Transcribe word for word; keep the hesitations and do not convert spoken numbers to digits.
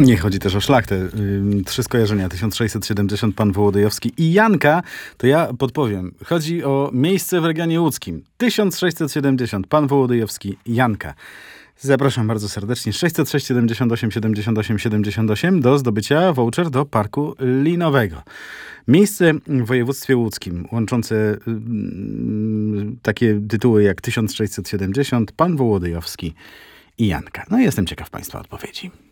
Nie chodzi też o szlachtę. Ym, Trzy skojarzenia. tysiąc sześćset siedemdziesiąt pan Wołodyjowski i Janka. To ja podpowiem. Chodzi o miejsce w regionie łódzkim. tysiąc sześćset siedemdziesiąt pan Wołodyjowski i Janka. Zapraszam bardzo serdecznie. sześćset sześć siedemdziesiąt osiem siedemdziesiąt osiem siedemdziesiąt osiem do zdobycia voucher do Parku Linowego. Miejsce w województwie łódzkim łączące mm, takie tytuły jak tysiąc sześćset siedemdziesiąt, pan Wołodyjowski i Janka. No i jestem ciekaw państwa odpowiedzi.